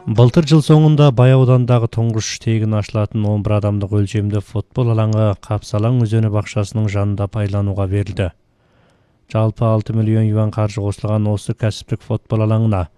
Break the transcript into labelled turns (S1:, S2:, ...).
S1: Былтыр жыл соңында Бай аудандагы туңгуш тегин ашылатын 11 адамдык өлчөмдө футбол алаңы Капсалаң өзөнү бакчасынын жанында пайланууга берилди. Жалпы 6 миллион юан каржы кошулган осы кәсиптик футбол алаңына